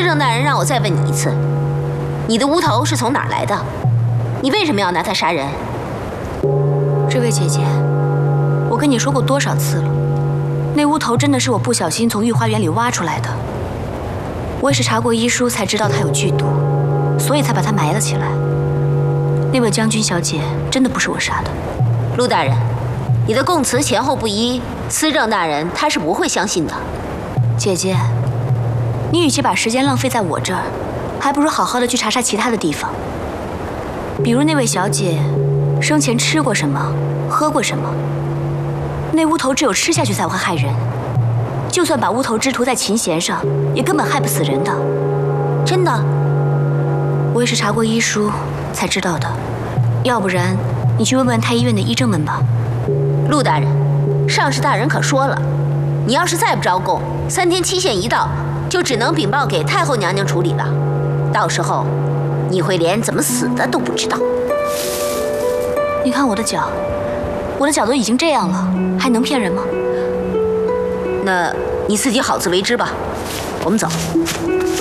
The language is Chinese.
政大人让我再问你一次，你的乌头是从哪儿来的？你为什么要拿它杀人？ 这位姐姐，我跟你说过多少次了，那乌头真的是我不小心从御花园里挖出来的。我也是查过医书才知道它有剧毒，所以才把它埋了起来。那位将军小姐真的不是我杀的。 陆大人，你的供词前后不一，司政大人他是不会相信的。 姐姐，你与其把时间浪费在我这儿，还不如好好的去查查其他的地方。比如那位小姐生前吃过什么，喝过什么。那乌头只有吃下去才会害人，就算把乌头汁涂在琴弦上，也根本害不死人的。 真的？ 我也是查过医书才知道的，要不然你去问问太医院的医生们吧。 陆大人，上士大人可说了，你要是再不招供，3天期限一到，就只能禀报给太后娘娘处理了。到时候，你会连怎么死的都不知道。 你看我的脚都已经这样了，还能骗人吗？ 那你自己好自为之吧。我们走。